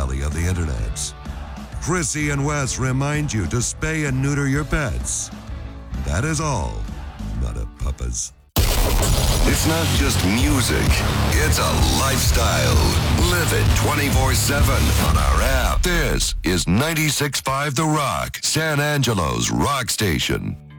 valley of the internet. Chrissy and Wes remind you to spay and neuter your pets. That is all, mother puppas. It's not just music, it's a lifestyle. Live it 24/7 on our app. This is 96.5 The Rock, San Angelo's rock station.